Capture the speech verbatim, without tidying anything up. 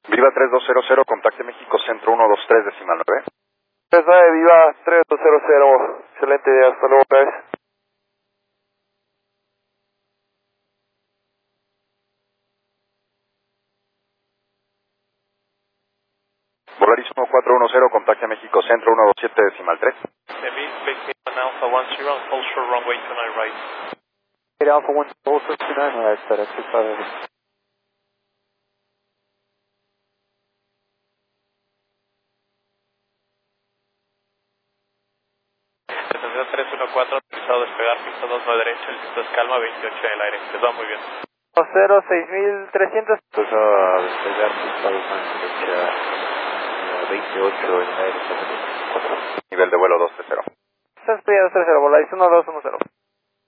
Viva tres dos cero cero, contacte México Centro uno dos tres decimal nueve. tres nueve, Viva tres dos cero cero, excelente, hasta luego, gracias. Volaris uno cuatro uno cero, contacte México Centro uno dos siete decimal tres. Heavy, Beijing on Alpha one zero, hold short runway two nine right. Eight Alpha one, hold short two nine right, FedEx six five Heavy. setenta tres uno cuatro, autorizado a despegar, pista dos nueve derecha, el viento es calma, veintiocho en el aire, les va muy bien. cero seis mil trescientos. Autorizado a despegar, pista dos nueve derecha, veintiocho en el aire. Nivel de vuelo dos tres cero. Estás pidiendo tres cero, Volaris uno dos uno cero.